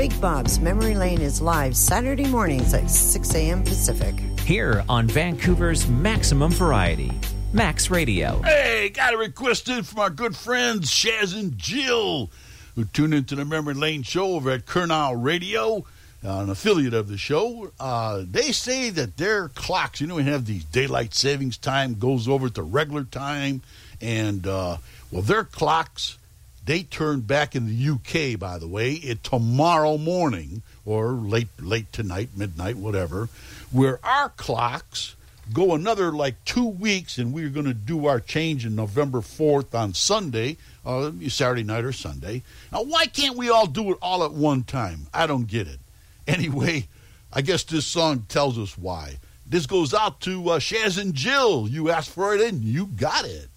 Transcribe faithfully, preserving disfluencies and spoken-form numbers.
Big Bob's Memory Lane is live Saturday mornings at six a.m. Pacific. Here on Vancouver's Maximum Variety, Max Radio. Hey, got a request in from our good friends Shaz and Jill, who tune into the Memory Lane show over at Kurnow Radio, uh, an affiliate of the show. Uh, they say that their clocks, you know, we have these daylight savings time goes over to regular time, and, uh, well, their clocks, they turn back in the U K, by the way, it tomorrow morning, or late late tonight, midnight, whatever, where our clocks go another like two weeks, and we're going to do our change in November fourth on Sunday, uh, Saturday night or Sunday. Now, why can't we all do it all at one time? I don't get it. Anyway, I guess this song tells us why. This goes out to uh, Shaz and Jill. You asked for it, and you got it.